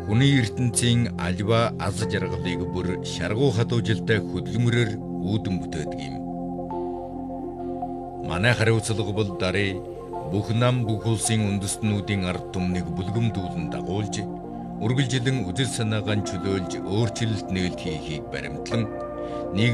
Хүний ертөнцийн альва аз жаргалыг бүр шаргуу хадуужилтай хөдөлмөрөөр үүдэн бүтээдэг юм. Манай хариуцлага бол дарыг бүх нам бүх улсын үндэстнүүдийн ард түмнийг бүлгэмдүүлэн дагуулж, үргэлжлэн үзэл санаагаа чөлөөлж өөрчлөлт нээлт хийхийг баримтлан